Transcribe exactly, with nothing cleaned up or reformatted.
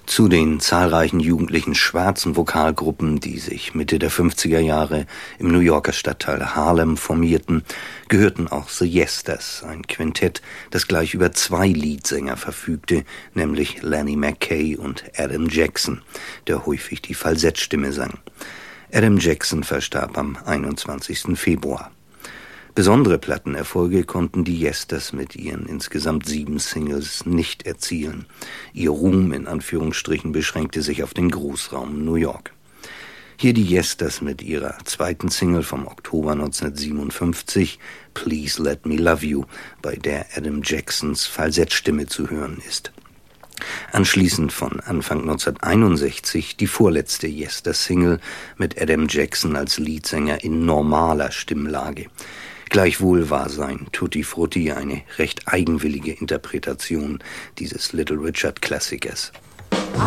Zu den zahlreichen jugendlichen schwarzen Vokalgruppen, die sich Mitte der fünfziger Jahre im New Yorker Stadtteil Harlem formierten, gehörten auch The Yesters, ein Quintett, das gleich über zwei Leadsänger verfügte, nämlich Lanny Mackay und Adam Jackson, der häufig die Falsettstimme sang. Adam Jackson verstarb am einundzwanzigsten Februar. Besondere Plattenerfolge konnten die Yesters mit ihren insgesamt sieben Singles nicht erzielen. Ihr Ruhm in Anführungsstrichen beschränkte sich auf den Großraum New York. Hier die Yesters mit ihrer zweiten Single vom Oktober neunzehnhundertsiebenundfünfzig, Please Let Me Love You, bei der Adam Jacksons Falsettstimme zu hören ist. Anschließend von Anfang neunzehnhunderteinundsechzig die vorletzte Yester-Single mit Adam Jackson als Leadsänger in normaler Stimmlage. Gleichwohl war sein Tutti Frutti eine recht eigenwillige Interpretation dieses Little Richard-Klassikers.